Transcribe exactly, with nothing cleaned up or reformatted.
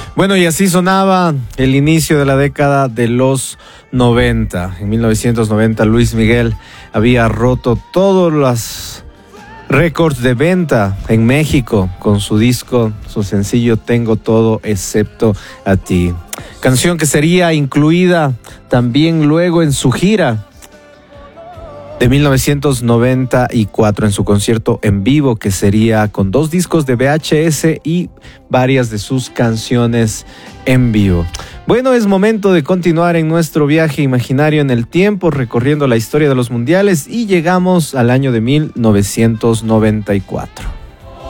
Bueno, y así sonaba el inicio de la década de los noventa. En mil novecientos noventa, Luis Miguel había roto todos los récords de venta en México con su disco, su sencillo Tengo Todo Excepto a Ti. Canción que sería incluida también luego en su gira de mil novecientos noventa y cuatro, en su concierto en vivo, que sería con dos discos de V H S y varias de sus canciones en vivo. Bueno, es momento de continuar en nuestro viaje imaginario en el tiempo, recorriendo la historia de los mundiales, y llegamos al año de mil novecientos noventa y cuatro.